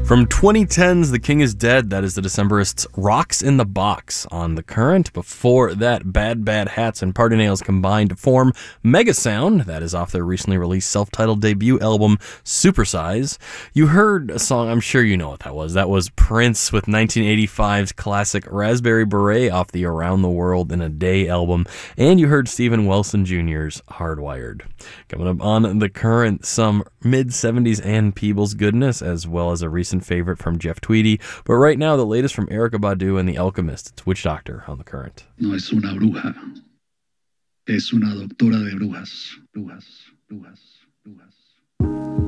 From 2010's The King is Dead, that is the Decemberists' Rocks in the Box on The Current. Before that, Bad Bad Hats and Party Nails combined to form Mega Sound, that is off their recently released self-titled debut album, Supersize. You heard a song, I'm sure you know what that was. That was Prince with 1985's classic Raspberry Beret off the Around the World in a Day album. And you heard Steven Wilson Jr.'s Hardwired. Coming up on The Current, some mid-70s Ann Peebles goodness, as well as a recent favorite from Jeff Tweedy. But right now, the latest from Erykah Badu and The Alchemist. It's Witch Doctor on The Current. No es una bruja, es una doctora de brujas, brujas, brujas.